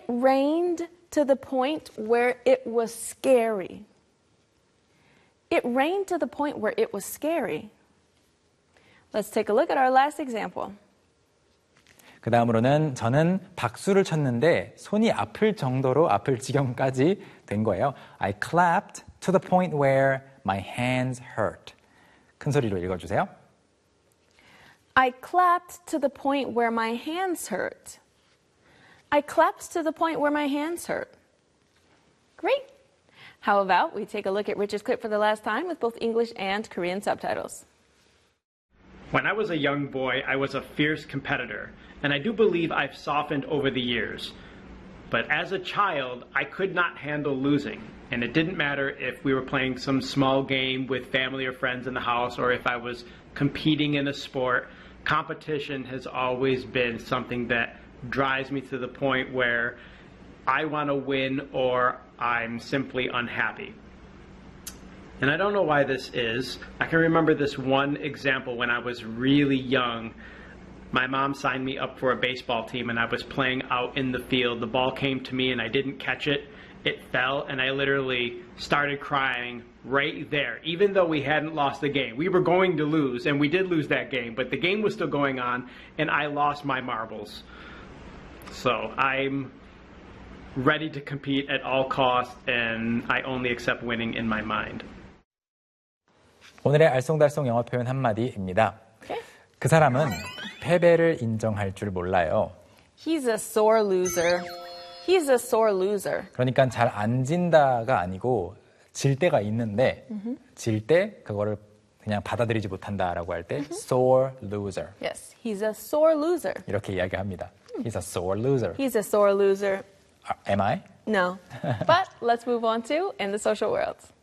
rained to the point where it was scary. It rained to the point where it was scary. Let's take a look at our last example. 그 다음으로는 저는 박수를 쳤는데 손이 아플 정도로 아플 지경까지 된 거예요. I clapped to the point where my hands hurt. 큰 소리로 읽어주세요. I clapped to the point where my hands hurt. I clapped to the point where my hands hurt. Great. How about we take a look at Rich's clip for the last time with both English and Korean subtitles. When I was a young boy, I was a fierce competitor, and I do believe I've softened over the years. But as a child, I could not handle losing, and it didn't matter if we were playing some small game with family or friends in the house, or if I was competing in a sport. Competition has always been something that drives me to the point where I want to win or I'm simply unhappy. And I don't know why this is. I can remember this one example when I was really young. My mom signed me up for a baseball team and I was playing out in the field. The ball came to me and I didn't catch it. It fell and I literally started crying right there, even though we hadn't lost the game. We were going to lose, and we did lose that game, but the game was still going on and I lost my marbles. So I'm ready to compete at all costs and I only accept winning in my mind. 오늘의 알쏭달쏭 영어 표현 한마디입니다. Okay. 그 사람은 패배를 인정할 줄 몰라요. He's a sore loser. He's a sore loser. 그러니까 잘 안 진다가 아니고 질 때가 있는데 질 때 그거를 그냥 받아들이지 못한다라고 할 때 sore loser. Yes, he's a sore loser. 이렇게 이야기합니다. He's a sore loser. He's a sore loser. Am I? No. But let's move on to in the social world.